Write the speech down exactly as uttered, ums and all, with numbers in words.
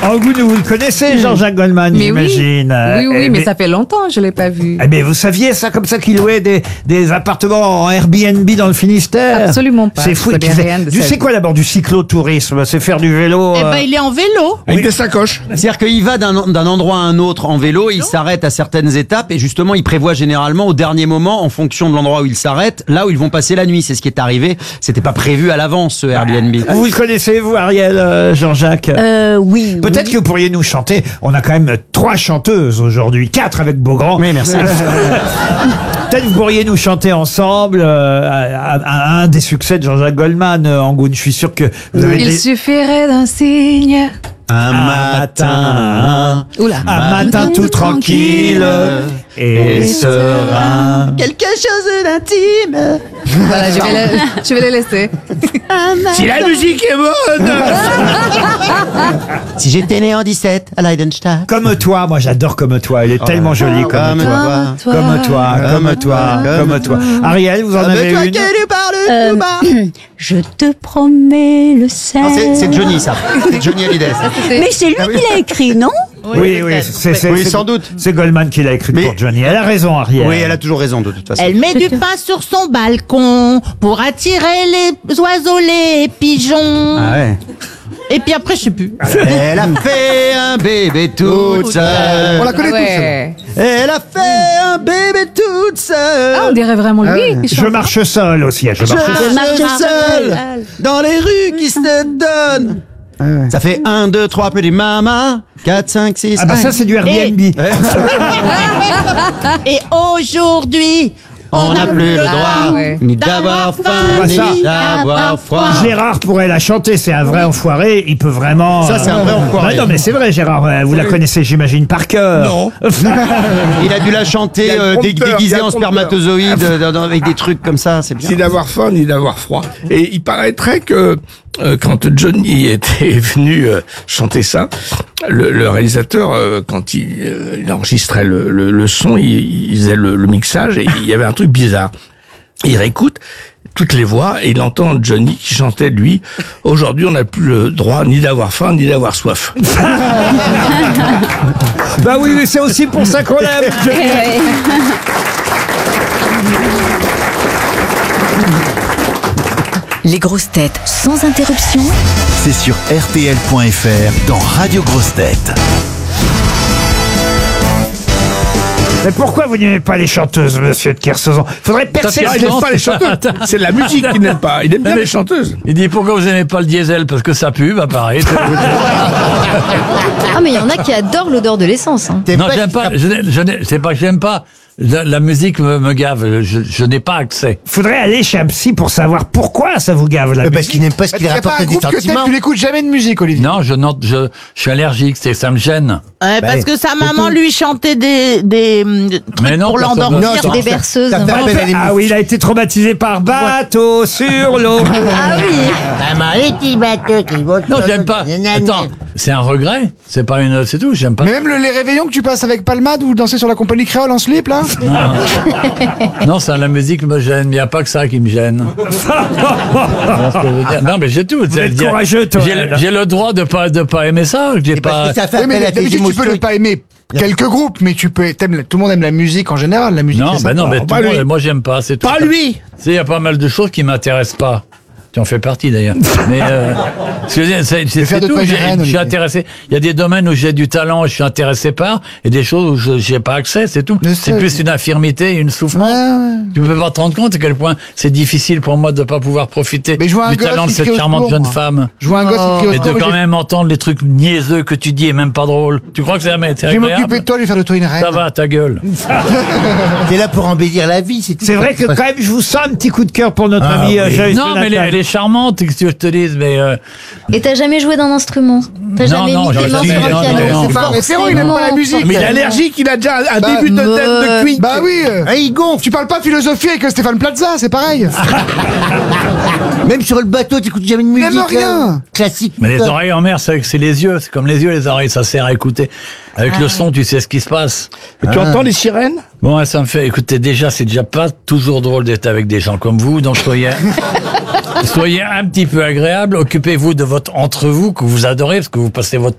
Angoune, vous le connaissez, Jean-Jacques Goldman, Mais j'imagine. Oui, oui, Eh, mais ça fait longtemps que je l'ai pas vu. Eh bien, vous saviez ça, comme ça, qu'il louait des, des appartements en Airbnb dans le Finistère? Absolument pas. C'est fou. Je Et puis, savais c'est- rien de tu ça. sais quoi d'abord du cyclotourisme? C'est faire du vélo. Eh euh, ben, il est en vélo. Avec des sacoches. C'est-à-dire qu'il va d'un d'un endroit à un autre en vélo, il s'arrête à certaines étapes et justement il prévoit généralement au dernier moment en fonction de l'endroit où il s'arrête, là où ils vont passer la nuit. C'est ce qui est arrivé. C'était pas prévu à l'avance ce Airbnb. Vous le connaissez, vous, Ariel, euh, Jean-Jacques? Euh, oui. Peut-être que vous pourriez nous chanter. On a quand même trois chanteuses aujourd'hui, quatre avec Beaugrand. Oui, merci. Peut-être vous pourriez nous chanter ensemble euh, à, à- à un des succès de Jean-Jacques Goldman, euh, Angoune. Je suis sûr que vous avez Il des- suffirait d'un signe. Un matin, Oula. un matin tout tranquille et serein. quelque chose d'intime. Voilà, je vais, le, je vais le laisser. Si la musique est bonne. Si j'étais né en dix-sept à Leidenstadt. Comme toi, moi j'adore Comme toi. Elle est tellement jolie comme, Comme toi. toi. Comme toi, comme Comme toi, toi. comme toi. Ariel, vous en Mais avez toi une? qui lui parles Euh, tout bas. Je te promets le ciel. Non, c'est- c'est Johnny ça. C'est Johnny Hallyday. Mais c'est lui qui l'a écrit, non? Oui, oui, c'est c'est- Oui, c'est- sans doute. C'est Goldman qui l'a écrit Mais- pour Johnny. Elle a raison, Ariel. Oui, elle a toujours raison de toute façon. Elle met du pain sur son balcon pour attirer les oiseaux, les pigeons. Ah ouais. Et puis après, je sais plus. Elle a fait un bébé toute seule. On la connaît Ah ouais. Elle a fait un bébé toute seule. Ah, on dirait vraiment lui. qui Je chante. marche seul aussi. hein, Je Je marche seul. marche seule dans les rues qui se donnent. Ça fait un, deux, trois, petit mama. quatre, cinq, six. Ah bah ça c'est du Airbnb. Et aujourd'hui, On n'a plus le droit Ah ouais. ni d'avoir faim, Bah ni ça. d'avoir froid. Gérard pourrait la chanter, c'est un vrai enfoiré, il peut vraiment... Ça, c'est un vrai enfoiré. Bah non mais c'est vrai Gérard, euh, vous la connaissez j'imagine par cœur. Non. Il a dû la chanter Il y a le euh, dé- prompteur, il y déguisée a le en prompteur. spermatozoïde euh, dans- dans- avec des trucs comme ça, c'est bien. Ni d'avoir faim, ni d'avoir froid. Et il paraîtrait que euh, quand Johnny était venu euh, chanter ça, le, le réalisateur, euh, quand il, euh, il enregistrait le, le, le son, il, il faisait le, le mixage et il y avait un truc bizarre. Il réécoute toutes les voix et il entend Johnny qui chantait, lui, « Aujourd'hui, on n'a plus le droit ni d'avoir faim, ni d'avoir soif. Bah oui, mais c'est aussi pour ça qu'on l'aime. Les grosses têtes sans interruption. C'est sur R T L point F R dans Radio Grosses Têtes. Mais pourquoi vous n'aimez pas les chanteuses, monsieur de Kersauzon? Faudrait percer... Ah, il n'aime pas les chanteuses. C'est la musique qu'il n'aime pas. Il aime bien les chanteuses. Il dit pourquoi vous n'aimez pas le diesel? Parce que ça pue, bah pareil. Ah, mais il y en a qui adorent l'odeur de l'essence. Hein. Non, j'aime pas. Je n'ai- je n'ai- c'est pas que j'aime pas. La, la musique me, me gave. Je, je n'ai pas accès. Faudrait aller chez un psy pour savoir pourquoi ça vous gave la Parce musique. qu'il n'aime pas ce qu'il rapporte des sentiments. n'écoutes jamais de musique, Olivier. Non, je, note, je, je suis allergique. C'est, ça me gêne. Ouais, parce que sa maman lui chantait des, des, des trucs Mais non, pour personne- l'endormir. non, Des berceuses. En fait, ah oui, il a été traumatisé par bateau sur l'eau. Ah oui. Non, j'aime pas. Attends, c'est un regret. C'est pas une. C'est tout. J'aime pas. Mais même le- les réveillons que tu passes avec Palmade ou danser sur la compagnie créole en slip, là. Non, ça, la musique me gêne. Il n'y a pas que ça qui me gêne. Non, mais j'ai tout. Vous êtes courageux, toi. J'ai, le- j'ai le droit de pas de pas aimer ça. J'ai pas. Parce que ça fait Oui, mais appel à tes d'habitude, tu peux émotions. ne pas aimer quelques groupes, mais tu peux. t'aimes- tout le monde aime la musique en général. La musique. Non, c'est ben non, sympa. mais tout pas le monde, lui. moi j'aime pas. C'est tout. Pas lui. Tu sais, il y a pas mal de choses qui m'intéressent pas. Tu en fais partie d'ailleurs. Mais euh, ce que je veux dire, c'est, c'est, faire c'est de tout. toi une J'ai- reine, je suis Olivier. intéressé. Il y a des domaines où j'ai du talent et je suis intéressé par, et des choses où je j'ai pas accès. C'est tout. Mais C'est c'est- plus une infirmité, une souffrance. Ouais, ouais. Tu peux pas te rendre compte à quel point c'est difficile pour moi de pas pouvoir profiter Mais je vois un du gosse talent de qui cette crie au charmante secours, jeune moi. femme. Je vois un gosse qui crie au Et de secours, quand je- même entendre les trucs niaiseux que tu dis et même pas drôle. Tu crois que c'est Je vais agréable? m'occuper de toi, je vais faire de toi une reine. Ça va, ta gueule. T'es là pour embellir la vie, c'est tout. C'est vrai que quand même, je vous sens un petit coup de cœur pour notre Ah, ami oui. euh, Joyce Non, mais elle est, Jonathan. elle est charmante, qu'est-ce que tu veux que je te dise, mais euh, Et t'as jamais joué d'un instrument? T'as Non, jamais non, mis tes j'ai mains jamais- sur un non, piano? non, non. C'est pas un référent, il n'aime pas la musique. Mais il est allergique, il a déjà un Bah, début de tête de cuite. Bah oui. euh, Ah, il gonfle. Tu parles pas philosophie avec Stéphane Plaza, c'est pareil. Même sur le bateau, t'écoutes jamais de musique. Même rien. euh, Classique. mais les oreilles en mer, c'est, c'est les yeux, c'est comme les yeux, les oreilles, ça sert à écouter. Avec le son, tu sais ce qui se passe. Et tu entends les sirènes? Bon, ouais, ça me fait, écoutez, déjà, c'est déjà pas toujours drôle d'être avec des gens comme vous, donc soyez, soyez un petit peu agréable, occupez-vous de votre entre vous que vous adorez, parce que vous passez votre